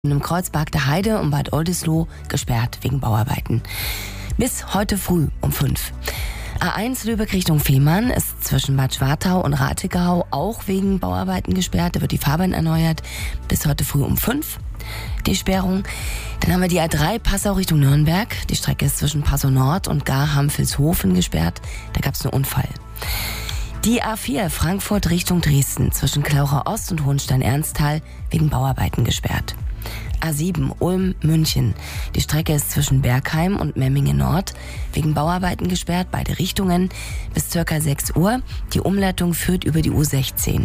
Im Kreuzberg der Heide und Bad Oldesloe gesperrt wegen Bauarbeiten. Bis heute früh um 5. A1 Lübeck Richtung Fehmarn ist zwischen Bad Schwartau und Rathegau auch wegen Bauarbeiten gesperrt. Da wird die Fahrbahn erneuert. Bis heute früh um 5 die Sperrung. Dann haben wir die A3 Passau Richtung Nürnberg. Die Strecke ist zwischen Passau Nord und Gar-Hamfelshofen gesperrt. Da gab es einen Unfall. Die A4 Frankfurt Richtung Dresden zwischen Klaucher Ost und Hohenstein-Ernsthal wegen Bauarbeiten gesperrt. A7 Ulm-München. Die Strecke ist zwischen Bergheim und Memmingen Nord wegen Bauarbeiten gesperrt, beide Richtungen bis ca. 6 Uhr. Die Umleitung führt über die U16.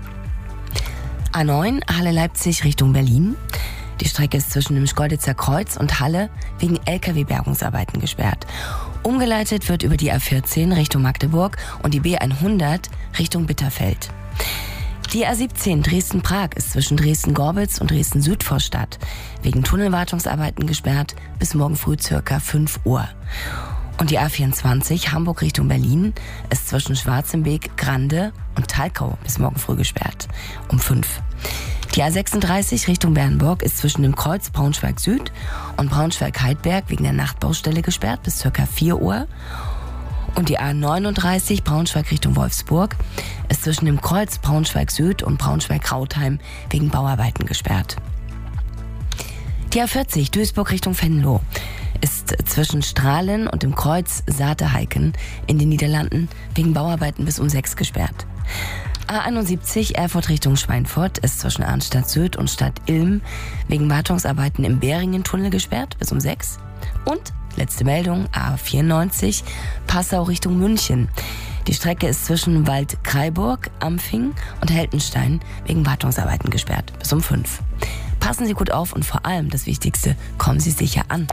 A9 Halle-Leipzig Richtung Berlin. Die Strecke ist zwischen dem Schkeuditzer Kreuz und Halle wegen LKW-Bergungsarbeiten gesperrt. Umgeleitet wird über die A14 Richtung Magdeburg und die B100 Richtung Bitterfeld. Die A17 Dresden-Prag ist zwischen Dresden-Gorbitz und Dresden-Südvorstadt wegen Tunnelwartungsarbeiten gesperrt bis morgen früh ca. 5 Uhr. Und die A24 Hamburg Richtung Berlin ist zwischen Schwarzenbeek, Grande und Talkau bis morgen früh gesperrt um 5. Die A36 Richtung Bernburg ist zwischen dem Kreuz Braunschweig Süd und Braunschweig-Heidberg wegen der Nachtbaustelle gesperrt bis ca. 4 Uhr. Und die A39 Braunschweig Richtung Wolfsburg ist zwischen dem Kreuz Braunschweig Süd und Braunschweig-Krautheim wegen Bauarbeiten gesperrt. Die A40 Duisburg Richtung Venlo ist zwischen Strahlen und dem Kreuz Saate-Heiken in den Niederlanden wegen Bauarbeiten bis um 6 gesperrt. A71 Erfurt Richtung Schweinfurt ist zwischen Arnstadt Süd und Stadt Ilm wegen Wartungsarbeiten im Beringen-Tunnel gesperrt bis um 6. Und letzte Meldung, A94 Passau Richtung München. Die Strecke ist zwischen Waldkraiburg, Ampfing und Heltenstein wegen Wartungsarbeiten gesperrt bis um 5. Passen Sie gut auf und vor allem das Wichtigste, kommen Sie sicher an.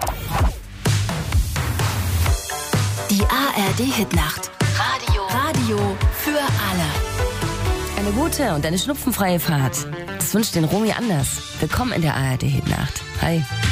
Die ARD-Hitnacht. Radio für alle. Eine gute und eine schnupfenfreie Fahrt. Das wünscht den Romy Anders. Willkommen in der ARD-Hitnacht. Hi.